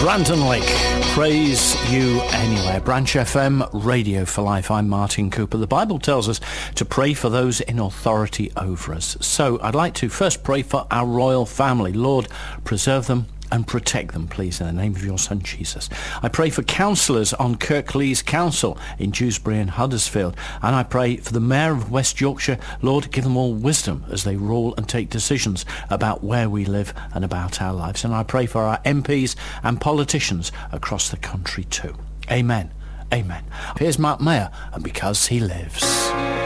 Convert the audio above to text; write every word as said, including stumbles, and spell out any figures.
Brandon Lake, praise you anywhere. Branch F M, Radio for Life. I'm Martin Cooper. The Bible tells us to pray for those in authority over us. So I'd like to first pray for our royal family. Lord, preserve them and protect them, please, in the name of your Son, Jesus. I pray for councillors on Kirklees Council in Dewsbury and Huddersfield. And I pray for the Mayor of West Yorkshire. Lord, give them all wisdom as they rule and take decisions about where we live and about our lives. And I pray for our M Ps and politicians across the country too. Amen. Amen. Here's Mark Mayer, and Because He Lives.